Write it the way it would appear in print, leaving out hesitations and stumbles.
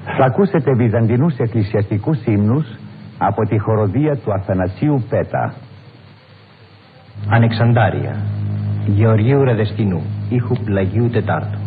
Θα ακούσετε βυζαντινούς εκκλησιαστικούς ύμνους από τη χοροδία του Αθανασίου Πέτα. Ανεξαντάρια, Γεωργίου Ρεδεστινού, ήχου Πλαγίου Τετάρτου.